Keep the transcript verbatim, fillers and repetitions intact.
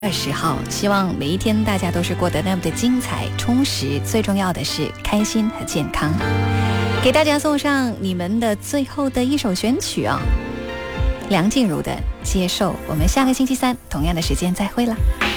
二十号，希望每一天大家都是过得那么的精彩充实，最重要的是开心和健康。给大家送上你们的最后的一首选曲啊，梁静茹的《接受》。我们下个星期三同样的时间再会了。